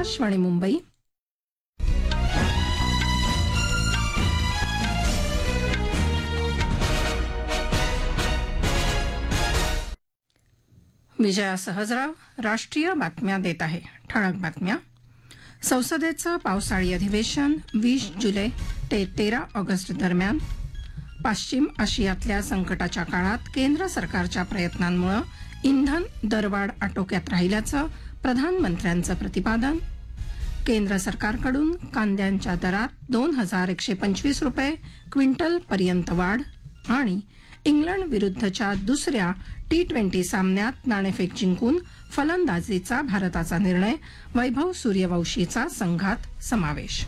आकाशवाणी मुंबई. विजया सहजराव राष्ट्रीय बातम्या देत आहे. ठळक बातम्या. संसदेचं पावसाळी अधिवेशन 20 जुलै ते 13 ऑगस्ट दरम्यान. पश्चिम आशियातल्या संकटाच्या काळात केंद्र सरकारच्या प्रयत्नांमुळे इंधन दरवाढ आटोक्यात राहिल्याचं प्रधानमंत्र्यांचं प्रतिपादन. केंद्र सरकारकडून कांद्यांच्या दरात 2125 रुपये क्विंटल पर्यंत वाढ. आणि इंग्लंड विरुद्धच्या दुसऱ्या T20 सामन्यात नाणेफेक जिंकून फलंदाजीचा भारताचा निर्णय. वैभव सूर्यवंशीचा संघात समावेश.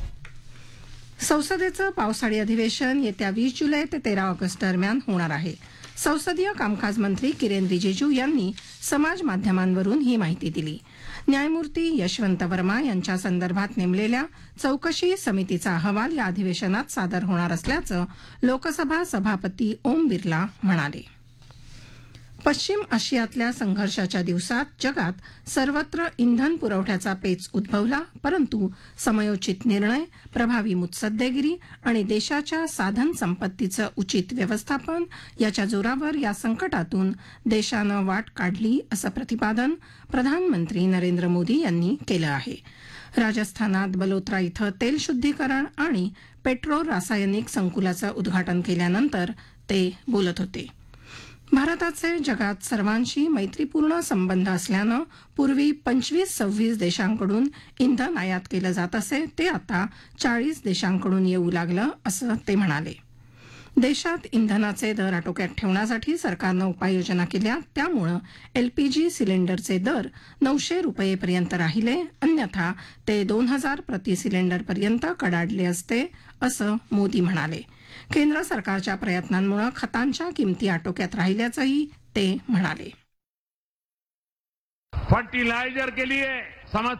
संसदेचं पावसाळी अधिवेशन येत्या 20 जुलै ते 13 ऑगस्ट दरम्यान होणार आहे. संसदीय कामकाज मंत्री किरेन रिजिजू यांनी समाज माध्यमांवरून ही माहिती दिली. न्यायमूर्ती यशवंत वर्मा यांच्या संदर्भात नेमलेल्या चौकशी समितीचा अहवाल या अधिवेशनात सादर होणार असल्याचं लोकसभा सभापती ओम बिर्ला म्हणाले. पश्चिम आशियातल्या संघर्षाच्या दिवसात जगात सर्वत्र इंधन पुरवठ्याचा पेच उद्भवला, परंतु समयोचित निर्णय, प्रभावी मुत्सद्देगिरी आणि देशाच्या साधन संपत्तीचं उचित व्यवस्थापन याच्या जोरावर या संकटातून देशानं वाट काढली असं प्रतिपादन प्रधानमंत्री नरेंद्र मोदी यांनी केलं आहे. राजस्थानात बलोत्रा इथं तेल शुद्धीकरण आणि पेट्रो रासायनिक संकुलाचं उद्घाटन केल्यानंतर ते बोलत होते. भारताचे जगात सर्वांशी मैत्रीपूर्ण संबंध असल्यानं पूर्वी 25-26 देशांकडून इंधन आयात केलं जात असे, ते आता 40 देशांकडून येऊ लागलं असं ते म्हणाले. देशात इंधनाचे दर आटोक्यात ठेवण्यासाठी सरकारनं उपाययोजना केल्या, त्यामुळे LPG सिलेंडरचे दर 900 रुपयेपर्यंत राहिले, अन्यथा ते 2000 प्रति सिलेंडरपर्यंत कडाडले असते असं मोदी म्हणाले. केंद्र सरकारच्या प्रयत्नांमुळे खतांच्या किमती आटोक्यात राहिल्याचंही ते म्हणाले. फर्टिलाइजर के लिए समझ